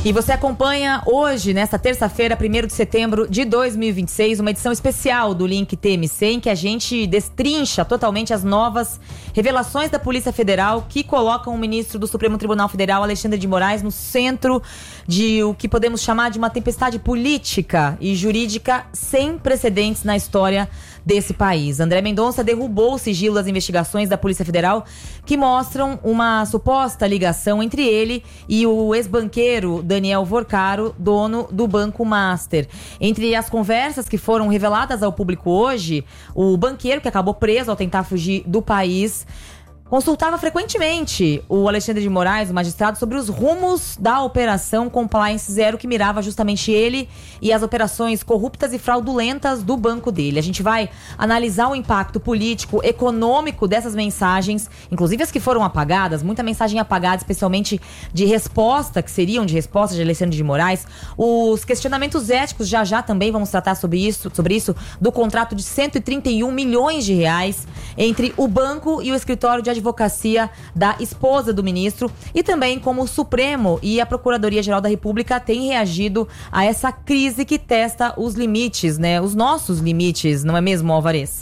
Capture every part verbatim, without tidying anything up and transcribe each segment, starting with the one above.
E você acompanha hoje, nesta terça-feira, primeiro de setembro de dois mil e vinte e seis, uma edição especial do Link T M C, em que a gente destrincha totalmente as novas revelações da Polícia Federal que colocam o ministro do Supremo Tribunal Federal, Alexandre de Moraes, no centro de o que podemos chamar de uma tempestade política e jurídica sem precedentes na história desse país. André Mendonça derrubou o sigilo das investigações da Polícia Federal que mostram uma suposta ligação entre ele e o ex-banqueiro Daniel Vorcaro, dono do Banco Master. Entre as conversas que foram reveladas ao público hoje, o banqueiro, que acabou preso ao tentar fugir do país, consultava frequentemente o Alexandre de Moraes, o magistrado, sobre os rumos da Operação Compliance Zero, que mirava justamente ele e as operações corruptas e fraudulentas do banco dele. A gente vai analisar o impacto político, econômico dessas mensagens, inclusive as que foram apagadas, muita mensagem apagada, especialmente de resposta, que seriam de resposta de Alexandre de Moraes. Os questionamentos éticos, já já também vamos tratar sobre isso, sobre isso, do contrato de cento e trinta e um milhões de reais entre o banco e o escritório de advocacia da esposa do ministro, e também como o Supremo e a Procuradoria-Geral da República têm reagido a essa crise que testa os limites, né? Os nossos limites, não é mesmo, Alvarez?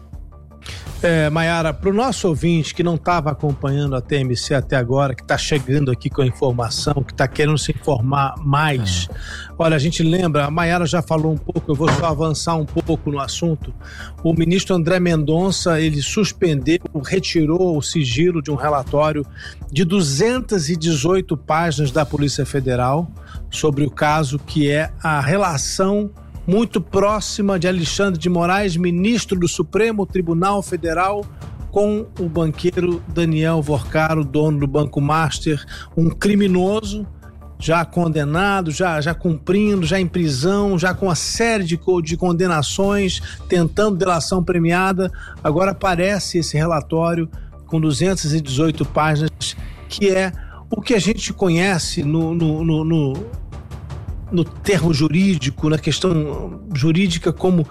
É, Mayara, para o nosso ouvinte que não estava acompanhando a T M C até agora, que está chegando aqui com a informação, que está querendo se informar mais, é. Olha, a gente lembra, a Mayara já falou um pouco, eu vou só avançar um pouco no assunto. O ministro André Mendonça, ele suspendeu, retirou o sigilo de um relatório de duzentas e dezoito páginas da Polícia Federal sobre o caso que é a relação muito próxima de Alexandre de Moraes, ministro do Supremo Tribunal Federal, com o banqueiro Daniel Vorcaro, dono do Banco Master, um criminoso já condenado, já, já cumprindo, já em prisão, já com uma série de, de condenações, tentando delação premiada. Agora aparece esse relatório com duzentas e dezoito páginas, que é o que a gente conhece no... no, no, no no termo jurídico, na questão jurídica, como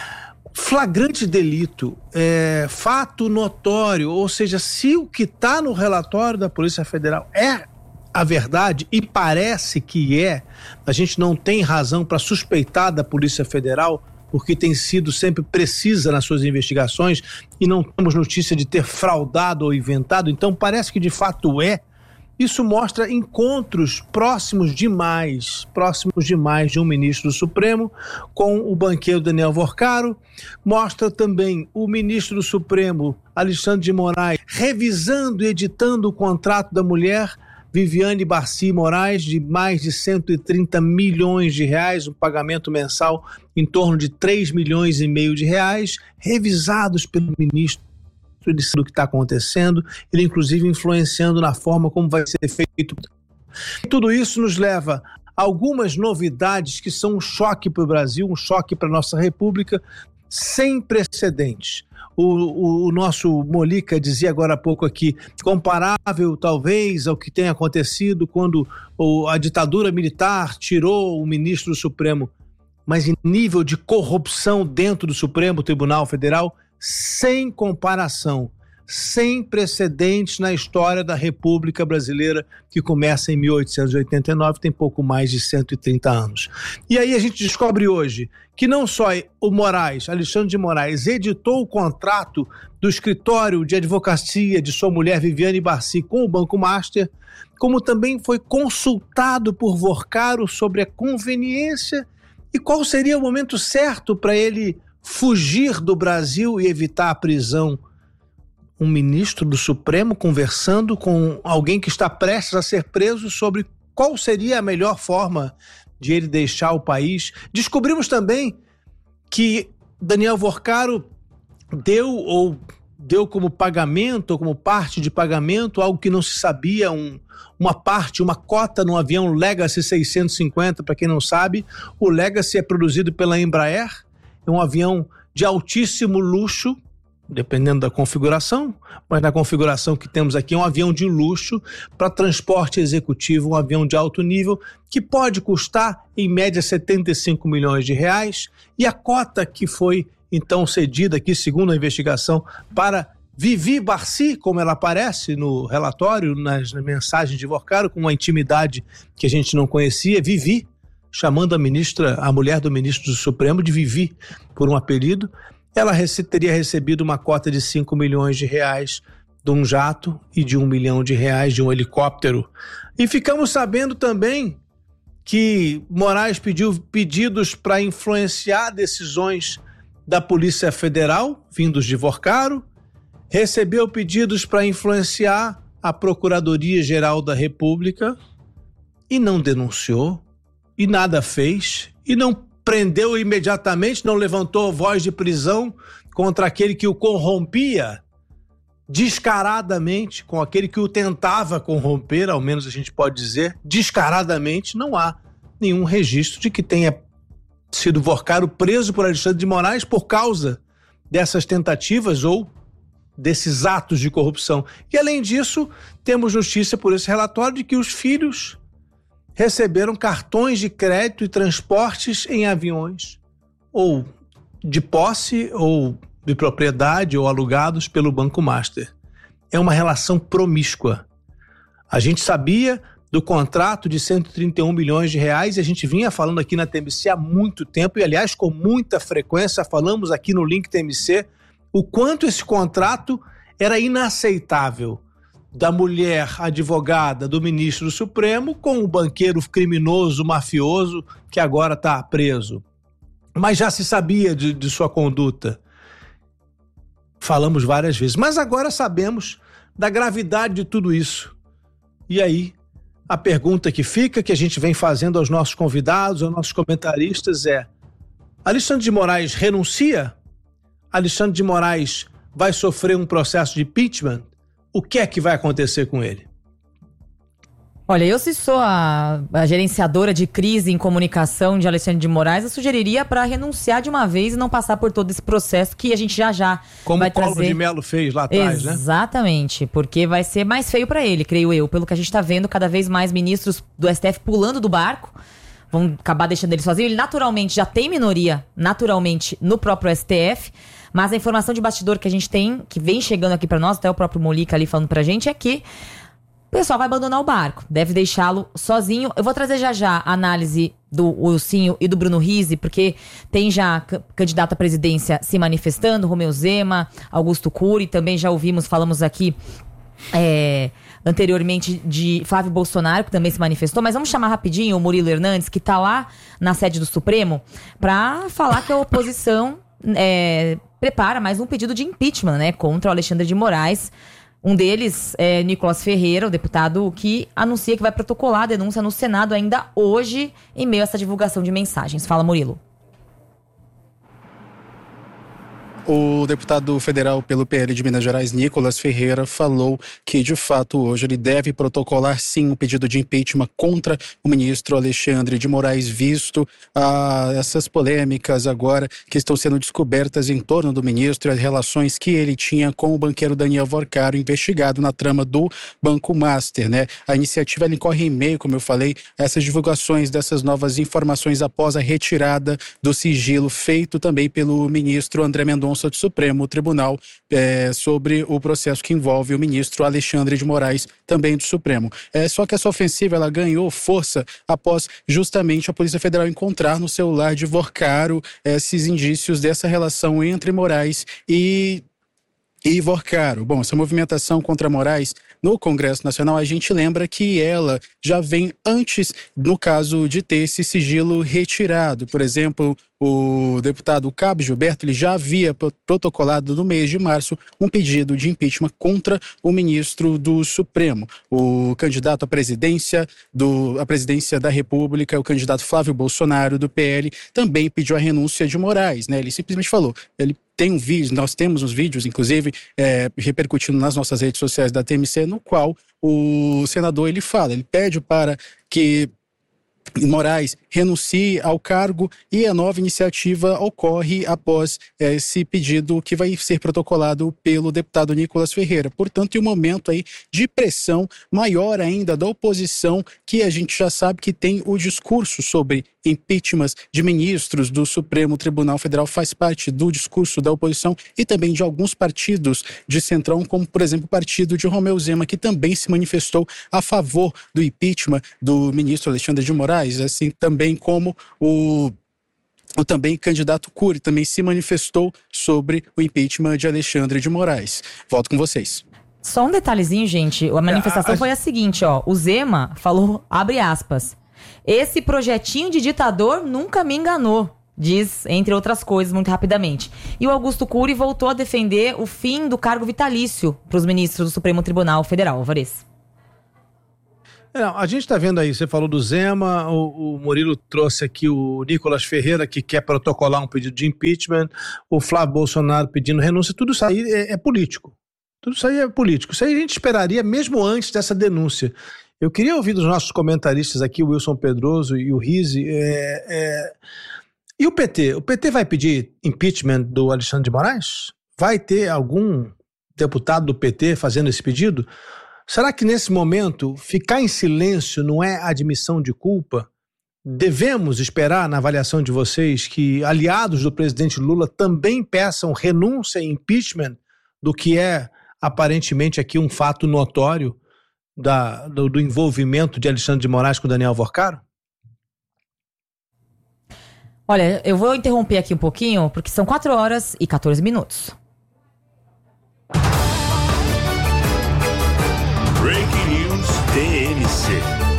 flagrante delito, é, fato notório, ou seja, se o que está no relatório da Polícia Federal é a verdade, e parece que é, a gente não tem razão para suspeitar da Polícia Federal, porque tem sido sempre precisa nas suas investigações e não temos notícia de ter fraudado ou inventado, então parece que de fato é. Isso mostra encontros próximos demais, próximos demais de um ministro do Supremo com o banqueiro Daniel Vorcaro. Mostra também o ministro do Supremo, Alexandre de Moraes, revisando e editando o contrato da mulher Viviane Barci Moraes, de mais de cento e trinta milhões de reais, um pagamento mensal em torno de três milhões e meio de reais, revisados pelo ministro do que está acontecendo, ele inclusive influenciando na forma como vai ser feito. Tudo isso nos leva a algumas novidades que são um choque para o Brasil, um choque para a nossa República, sem precedentes. O, o, o nosso Molica dizia agora há pouco aqui, comparável talvez ao que tem acontecido quando o, a ditadura militar tirou o ministro do Supremo, mas em nível de corrupção dentro do Supremo Tribunal Federal, sem comparação, sem precedentes na história da República Brasileira, que começa em mil oitocentos e oitenta e nove, tem pouco mais de cento e trinta anos. E aí a gente descobre hoje que não só o Moraes, Alexandre de Moraes, editou o contrato do escritório de advocacia de sua mulher Viviane Barci com o Banco Master, como também foi consultado por Vorcaro sobre a conveniência e qual seria o momento certo para ele fugir do Brasil e evitar a prisão. Um ministro do Supremo conversando com alguém que está prestes a ser preso sobre qual seria a melhor forma de ele deixar o país. Descobrimos também que Daniel Vorcaro deu ou deu como pagamento, ou como parte de pagamento, algo que não se sabia, um, uma parte, uma cota no avião Legacy seiscentos e cinquenta, para quem não sabe. O Legacy é produzido pela Embraer, é um avião de altíssimo luxo, dependendo da configuração, mas na configuração que temos aqui é um avião de luxo para transporte executivo, um avião de alto nível, que pode custar em média setenta e cinco milhões de reais, e a cota que foi então cedida aqui, segundo a investigação, para Vivi Barci, como ela aparece no relatório, nas mensagens de Vorcaro, com uma intimidade que a gente não conhecia, Vivi, chamando a ministra, a mulher do ministro do Supremo de Vivi, por um apelido, ela rece- teria recebido uma cota de cinco milhões de reais de um jato e de um milhão de reais de um helicóptero. E ficamos sabendo também que Moraes pediu pedidos para influenciar decisões da Polícia Federal, vindos de Vorcaro, recebeu pedidos para influenciar a Procuradoria-Geral da República e não denunciou, e nada fez, e não prendeu imediatamente, não levantou voz de prisão contra aquele que o corrompia descaradamente, com aquele que o tentava corromper, ao menos a gente pode dizer, descaradamente. Não há nenhum registro de que tenha sido Vorcaro preso por Alexandre de Moraes por causa dessas tentativas ou desses atos de corrupção. E além disso, temos notícia por esse relatório de que os filhos receberam cartões de crédito e transportes em aviões, ou de posse, ou de propriedade, ou alugados pelo Banco Master. É uma relação promíscua. A gente sabia do contrato de cento e trinta e um milhões de reais e a gente vinha falando aqui na T M C há muito tempo, e aliás com muita frequência falamos aqui no Link T M C o quanto esse contrato era inaceitável, da mulher advogada do ministro do Supremo com o banqueiro criminoso, mafioso, que agora está preso. Mas já se sabia de, de sua conduta. Falamos várias vezes, mas agora sabemos da gravidade de tudo isso. E aí, a pergunta que fica, que a gente vem fazendo aos nossos convidados, aos nossos comentaristas é: Alexandre de Moraes renuncia? Alexandre de Moraes vai sofrer um processo de impeachment? O que é que vai acontecer com ele? Olha, eu se sou a, a gerenciadora de crise em comunicação de Alexandre de Moraes, eu sugeriria para renunciar de uma vez e não passar por todo esse processo que a gente já já Como vai o Collor trazer. de Mello fez lá atrás, né? Exatamente, porque vai ser mais feio para ele, creio eu, pelo que a gente está vendo cada vez mais ministros do S T F pulando do barco, vão acabar deixando ele sozinho. Ele naturalmente já tem minoria, naturalmente, no próprio S T F, mas a informação de bastidor que a gente tem, que vem chegando aqui para nós, até o próprio Molica ali falando pra gente, é que o pessoal vai abandonar o barco, deve deixá-lo sozinho. Eu vou trazer já já a análise do Ursinho e do Bruno Rizzi, porque tem já c- candidato à presidência se manifestando, Romeu Zema, Augusto Cury, também já ouvimos, falamos aqui é, anteriormente de Flávio Bolsonaro, que também se manifestou, mas vamos chamar rapidinho o Murilo Hernandes, que tá lá na sede do Supremo, para falar que a oposição é, prepara mais um pedido de impeachment, né, contra o Alexandre de Moraes. Um deles é Nicolas Ferreira, o deputado que anuncia que vai protocolar a denúncia no Senado ainda hoje, em meio a essa divulgação de mensagens. Fala, Murilo. O deputado federal pelo P L de Minas Gerais, Nicolas Ferreira, falou que, de fato, hoje ele deve protocolar, sim, um pedido de impeachment contra o ministro Alexandre de Moraes, visto ah, essas polêmicas agora que estão sendo descobertas em torno do ministro e as relações que ele tinha com o banqueiro Daniel Vorcaro, investigado na trama do Banco Master, né? A iniciativa ela incorre em meio, como eu falei, a essas divulgações dessas novas informações após a retirada do sigilo feito também pelo ministro André Mendonça do Supremo Tribunal é, sobre o processo que envolve o ministro Alexandre de Moraes, também do Supremo. É, só que essa ofensiva ela ganhou força após justamente a Polícia Federal encontrar no celular de Vorcaro esses indícios dessa relação entre Moraes e E Vorcaro. Bom, essa movimentação contra Moraes no Congresso Nacional, a gente lembra que ela já vem antes, no caso de ter esse sigilo retirado. Por exemplo, o deputado Cabo Gilberto ele já havia protocolado no mês de março um pedido de impeachment contra o ministro do Supremo. O candidato à presidência, do, à presidência da República, o candidato Flávio Bolsonaro, do P L, também pediu a renúncia de Moraes, né? Ele simplesmente falou, ele tem um vídeo, nós temos uns vídeos, inclusive, é, repercutindo nas nossas redes sociais da T M C, no qual o senador ele fala, ele pede para que Moraes renuncie ao cargo e a nova iniciativa ocorre após é, esse pedido que vai ser protocolado pelo deputado Nicolas Ferreira. Portanto, em um momento aí de pressão maior ainda da oposição, que a gente já sabe que tem o discurso sobre impeachments de ministros do Supremo Tribunal Federal faz parte do discurso da oposição e também de alguns partidos de centrão, como, por exemplo, o partido de Romeu Zema, que também se manifestou a favor do impeachment do ministro Alexandre de Moraes, assim também como o O também candidato Cury também se manifestou sobre o impeachment de Alexandre de Moraes. Volto com vocês. Só um detalhezinho, gente. A manifestação é, a, a... foi a seguinte, ó. O Zema falou, abre aspas, esse projetinho de ditador nunca me enganou, diz, entre outras coisas, muito rapidamente. E o Augusto Cury voltou a defender o fim do cargo vitalício para os ministros do Supremo Tribunal Federal. Alvarez. Não, a gente está vendo aí, você falou do Zema, o, o Murilo trouxe aqui o Nicolas Ferreira, que quer protocolar um pedido de impeachment, o Flávio Bolsonaro pedindo renúncia, tudo isso aí é, é político. Tudo isso aí é político. Isso aí a gente esperaria mesmo antes dessa denúncia. Eu queria ouvir dos nossos comentaristas aqui, o Wilson Pedroso e o Rizzi, é, é... e o P T? O P T vai pedir impeachment do Alexandre de Moraes? Vai ter algum deputado do P T fazendo esse pedido? Será que nesse momento ficar em silêncio não é admissão de culpa? Devemos esperar, na avaliação de vocês, que aliados do presidente Lula também peçam renúncia e impeachment do que é aparentemente aqui um fato notório da, do, do envolvimento de Alexandre de Moraes com Daniel Vorcaro? Olha, eu vou interromper aqui um pouquinho, porque são quatro horas e quatorze minutos. Breaking News T M C.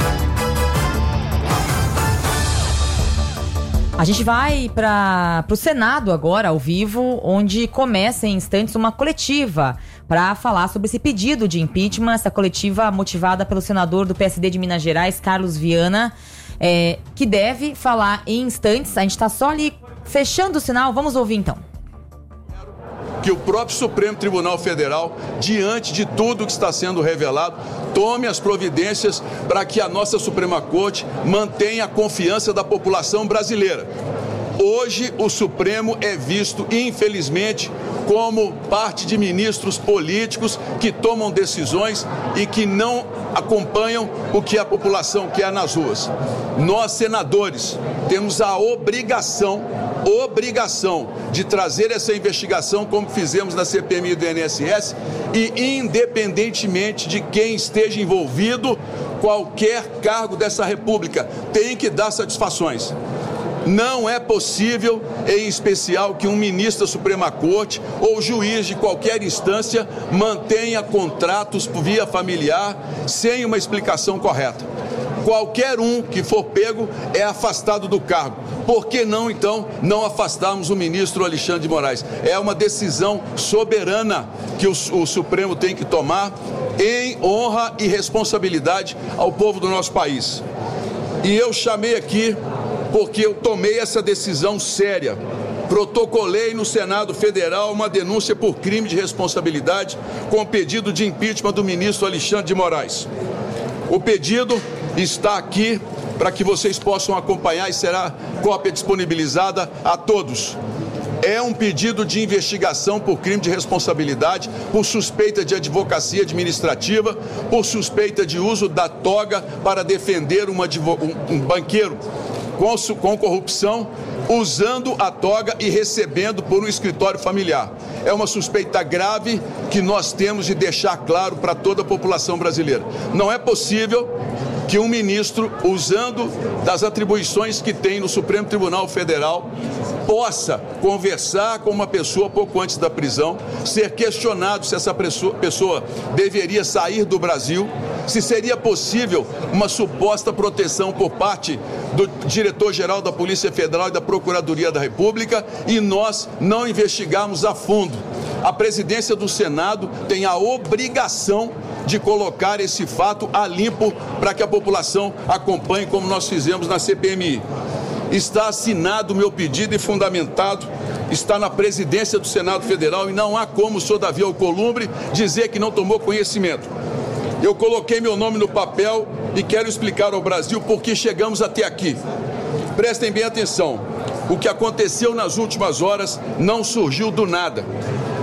A gente vai para o Senado agora, ao vivo, onde começa em instantes uma coletiva para falar sobre esse pedido de impeachment, essa coletiva motivada pelo senador do P S D de Minas Gerais, Carlos Viana, é, que deve falar em instantes. A gente está só ali fechando o sinal, vamos ouvir então. Que o próprio Supremo Tribunal Federal, diante de tudo que está sendo revelado, tome as providências para que a nossa Suprema Corte mantenha a confiança da população brasileira. Hoje, o Supremo é visto, infelizmente, como parte de ministros políticos que tomam decisões e que não acompanham o que a população quer nas ruas. Nós, senadores, temos a obrigação, obrigação de trazer essa investigação como fizemos na C P M I do I N S S e, independentemente de quem esteja envolvido, qualquer cargo dessa República tem que dar satisfações. Não é possível, em especial, que um ministro da Suprema Corte ou juiz de qualquer instância mantenha contratos por via familiar sem uma explicação correta. Qualquer um que for pego é afastado do cargo. Por que não, então, não afastarmos o ministro Alexandre de Moraes? É uma decisão soberana que o, o Supremo tem que tomar em honra e responsabilidade ao povo do nosso país. E eu chamei aqui porque eu tomei essa decisão séria. Protocolei no Senado Federal uma denúncia por crime de responsabilidade com pedido de impeachment do ministro Alexandre de Moraes. O pedido está aqui para que vocês possam acompanhar e será cópia disponibilizada a todos. É um pedido de investigação por crime de responsabilidade, por suspeita de advocacia administrativa, por suspeita de uso da toga para defender uma, um, um banqueiro com, com corrupção, usando a toga e recebendo por um escritório familiar. É uma suspeita grave que nós temos de deixar claro para toda a população brasileira. Não é possível que um ministro, usando das atribuições que tem no Supremo Tribunal Federal, possa conversar com uma pessoa pouco antes da prisão, ser questionado se essa pessoa deveria sair do Brasil, se seria possível uma suposta proteção por parte do diretor-geral da Polícia Federal e da Procuradoria da República, e nós não investigarmos a fundo. A presidência do Senado tem a obrigação de colocar esse fato a limpo para que a população acompanhe, como nós fizemos na C P M I. Está assinado o meu pedido e fundamentado, está na presidência do Senado Federal e não há como o senhor Davi Alcolumbre dizer que não tomou conhecimento. Eu coloquei meu nome no papel e quero explicar ao Brasil por que chegamos até aqui. Prestem bem atenção, o que aconteceu nas últimas horas não surgiu do nada.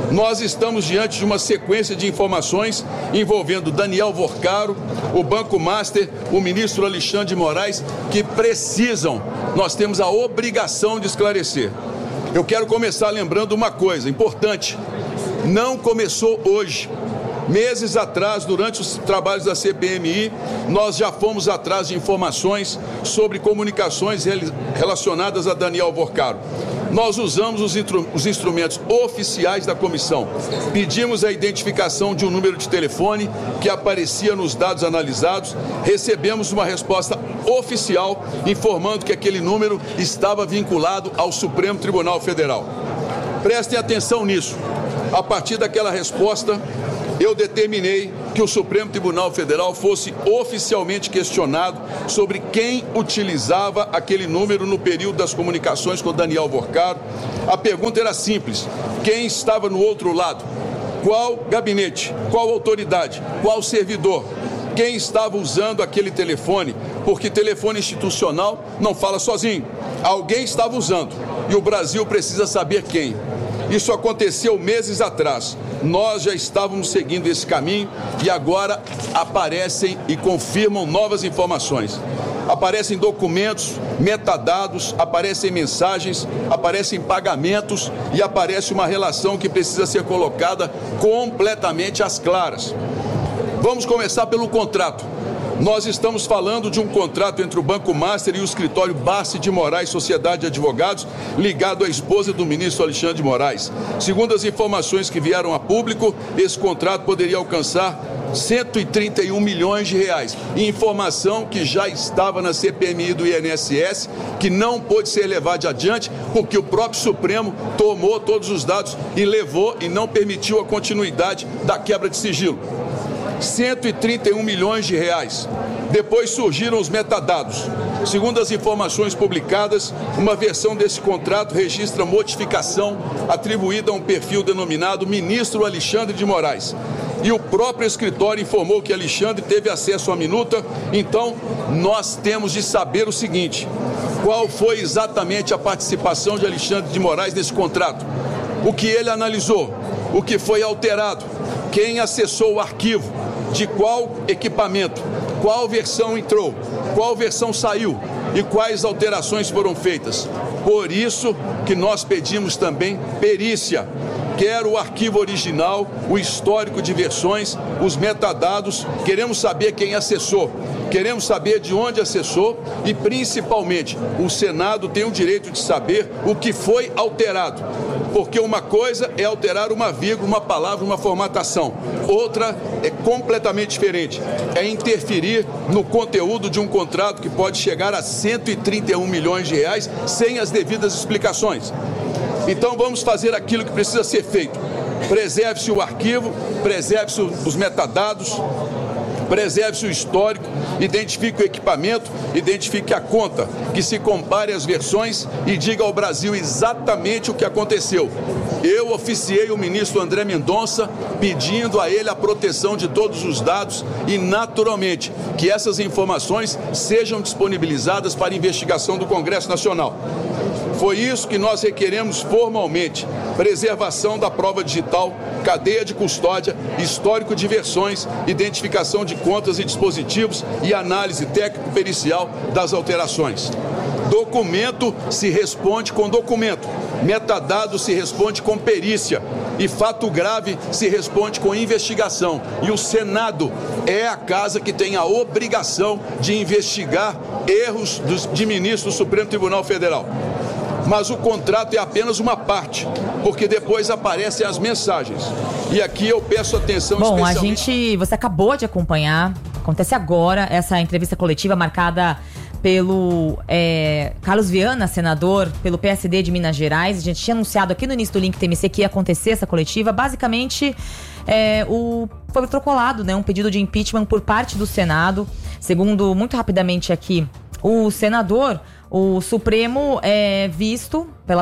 Nós estamos diante de uma sequência de informações envolvendo Daniel Vorcaro, o Banco Master, o ministro Alexandre de Moraes, que precisam, nós temos a obrigação de esclarecer. Eu quero começar lembrando uma coisa importante, não começou hoje. Meses atrás, durante os trabalhos da C P M I, nós já fomos atrás de informações sobre comunicações relacionadas a Daniel Vorcaro. Nós usamos os, instru- os instrumentos oficiais da comissão. Pedimos a identificação de um número de telefone que aparecia nos dados analisados. Recebemos uma resposta oficial informando que aquele número estava vinculado ao Supremo Tribunal Federal. Prestem atenção nisso. A partir daquela resposta, eu determinei que o Supremo Tribunal Federal fosse oficialmente questionado sobre quem utilizava aquele número no período das comunicações com Daniel Vorcaro. A pergunta era simples: quem estava no outro lado? Qual gabinete? Qual autoridade? Qual servidor? Quem estava usando aquele telefone? Porque telefone institucional não fala sozinho. Alguém estava usando e o Brasil precisa saber quem. Isso aconteceu meses atrás. Nós já estávamos seguindo esse caminho e agora aparecem e confirmam novas informações. Aparecem documentos, metadados, aparecem mensagens, aparecem pagamentos e aparece uma relação que precisa ser colocada completamente às claras. Vamos começar pelo contrato. Nós estamos falando de um contrato entre o Banco Master e o escritório Bassi de Moraes Sociedade de Advogados, ligado à esposa do ministro Alexandre de Moraes. Segundo as informações que vieram a público, esse contrato poderia alcançar cento e trinta e um milhões de reais. Informação que já estava na C P M I do I N S S, que não pôde ser levada adiante, porque o próprio Supremo tomou todos os dados e levou e não permitiu a continuidade da quebra de sigilo. cento e trinta e um milhões de reais. Depois surgiram os metadados. Segundo as informações publicadas, uma versão desse contrato registra modificação atribuída a um perfil denominado Ministro Alexandre de Moraes. E o próprio escritório informou que Alexandre teve acesso à minuta. Então, nós temos de saber o seguinte: qual foi exatamente a participação de Alexandre de Moraes nesse contrato? O que ele analisou? O que foi alterado? Quem acessou o arquivo? De qual equipamento? Qual versão entrou? Qual versão saiu? E quais alterações foram feitas? Por isso que nós pedimos também perícia. Quero o arquivo original, o histórico de versões, os metadados. Queremos saber quem acessou. Queremos saber de onde acessou e, principalmente, o Senado tem o direito de saber o que foi alterado. Porque uma coisa é alterar uma vírgula, uma palavra, uma formatação. Outra é completamente diferente. É interferir no conteúdo de um contrato que pode chegar a cento e trinta e um milhões de reais sem as devidas explicações. Então vamos fazer aquilo que precisa ser feito. Preserve-se o arquivo, preserve-se os metadados, preserve-se o histórico, identifique o equipamento, identifique a conta, que se compare as versões e diga ao Brasil exatamente o que aconteceu. Eu oficiei o ministro André Mendonça pedindo a ele a proteção de todos os dados e, naturalmente, que essas informações sejam disponibilizadas para investigação do Congresso Nacional. Foi isso que nós requeremos formalmente: preservação da prova digital, cadeia de custódia, histórico de versões, identificação de contas e dispositivos e análise técnico-pericial das alterações. Documento se responde com documento, metadado se responde com perícia e fato grave se responde com investigação. E o Senado é a casa que tem a obrigação de investigar erros dos, de ministros do Supremo Tribunal Federal. Mas o contrato é apenas uma parte, porque depois aparecem as mensagens. E aqui eu peço atenção Bom, especialmente... a gente, você acabou de acompanhar, acontece agora essa entrevista coletiva marcada pelo é, Carlos Viana, senador, pelo P S D de Minas Gerais. A gente tinha anunciado aqui no início do Link T M C que ia acontecer essa coletiva. Basicamente, é, o, foi protocolado, né, um pedido de impeachment por parte do Senado. Segundo, muito rapidamente aqui, o senador, o Supremo é visto pela